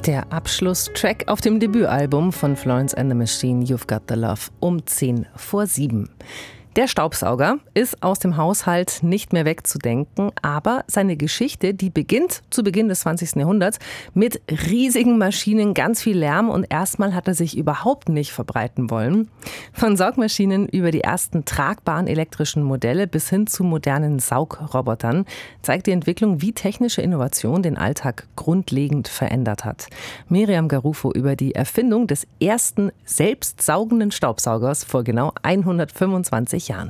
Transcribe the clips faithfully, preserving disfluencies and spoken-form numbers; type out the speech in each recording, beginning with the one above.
Der Abschlusstrack auf dem Debütalbum von Florence and the Machine, You've Got the Love, um zehn vor sieben. Der Staubsauger ist aus dem Haushalt nicht mehr wegzudenken, aber seine Geschichte, die beginnt zu Beginn des zwanzigsten Jahrhunderts mit riesigen Maschinen, ganz viel Lärm, und erstmal hat er sich überhaupt nicht verbreiten wollen. Von Saugmaschinen über die ersten tragbaren elektrischen Modelle bis hin zu modernen Saugrobotern zeigt die Entwicklung, wie technische Innovation den Alltag grundlegend verändert hat. Miriam Garufo über die Erfindung des ersten selbstsaugenden Staubsaugers vor genau hundertfünfundzwanzig Jahren.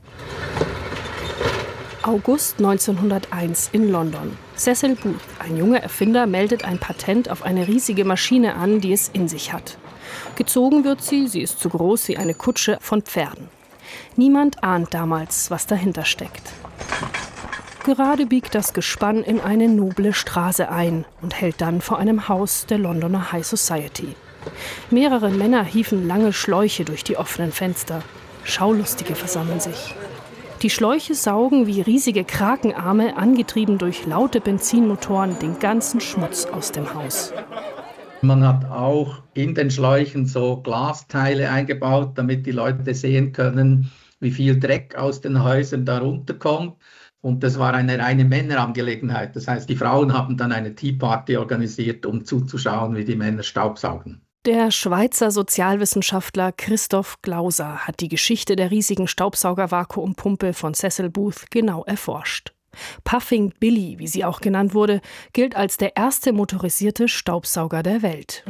August neunzehnhunderteins in London. Cecil Booth, ein junger Erfinder, meldet ein Patent auf eine riesige Maschine an, die es in sich hat. Gezogen wird sie, sie ist so groß wie eine Kutsche von Pferden. Niemand ahnt damals, was dahinter steckt. Gerade biegt das Gespann in eine noble Straße ein und hält dann vor einem Haus der Londoner High Society. Mehrere Männer hieven lange Schläuche durch die offenen Fenster. Schaulustige versammeln sich. Die Schläuche saugen wie riesige Krakenarme, angetrieben durch laute Benzinmotoren, den ganzen Schmutz aus dem Haus. Man hat auch in den Schläuchen so Glasteile eingebaut, damit die Leute sehen können, wie viel Dreck aus den Häusern da runterkommt. Und das war eine reine Männerangelegenheit. Das heißt, die Frauen haben dann eine Tea Party organisiert, um zuzuschauen, wie die Männer staubsaugen. Der Schweizer Sozialwissenschaftler Christoph Glauser hat die Geschichte der riesigen Staubsauger-Vakuumpumpe von Cecil Booth genau erforscht. Puffing Billy, wie sie auch genannt wurde, gilt als der erste motorisierte Staubsauger der Welt.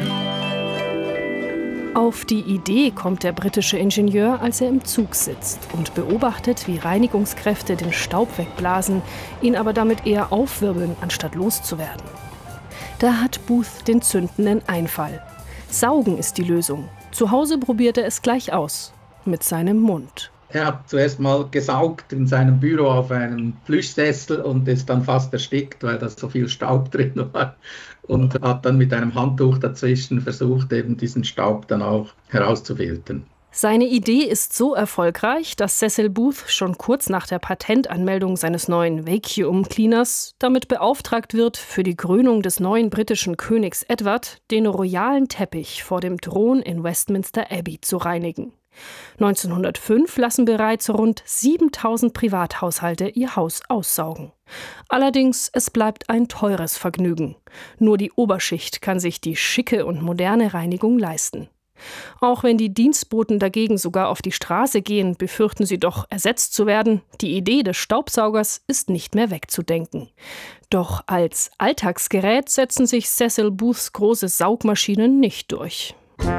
Auf die Idee kommt der britische Ingenieur, als er im Zug sitzt und beobachtet, wie Reinigungskräfte den Staub wegblasen, ihn aber damit eher aufwirbeln, anstatt loszuwerden. Da hat Booth den zündenden Einfall. Saugen ist die Lösung. Zu Hause probiert er es gleich aus. Mit seinem Mund. Er hat zuerst mal gesaugt in seinem Büro auf einem Plüschsessel und ist dann fast erstickt, weil da so viel Staub drin war. Und hat dann mit einem Handtuch dazwischen versucht, eben diesen Staub dann auch herauszufiltern. Seine Idee ist so erfolgreich, dass Cecil Booth schon kurz nach der Patentanmeldung seines neuen Vacuum Cleaners damit beauftragt wird, für die Krönung des neuen britischen Königs Edward den royalen Teppich vor dem Thron in Westminster Abbey zu reinigen. neunzehnhundertfünf lassen bereits rund siebentausend Privathaushalte ihr Haus aussaugen. Allerdings, es bleibt ein teures Vergnügen. Nur die Oberschicht kann sich die schicke und moderne Reinigung leisten. Auch wenn die Dienstboten dagegen sogar auf die Straße gehen, befürchten sie doch, ersetzt zu werden. Die Idee des Staubsaugers ist nicht mehr wegzudenken. Doch als Alltagsgerät setzen sich Cecil Booths große Saugmaschinen nicht durch.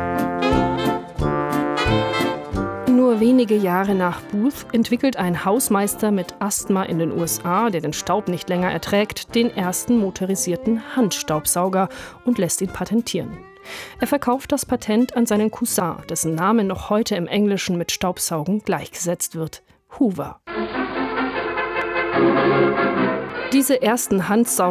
Nur wenige Jahre nach Booth entwickelt ein Hausmeister mit Asthma in den U S A, der den Staub nicht länger erträgt, den ersten motorisierten Handstaubsauger und lässt ihn patentieren. Er verkauft das Patent an seinen Cousin, dessen Name noch heute im Englischen mit Staubsaugen gleichgesetzt wird: Hoover. Diese ersten Handsauger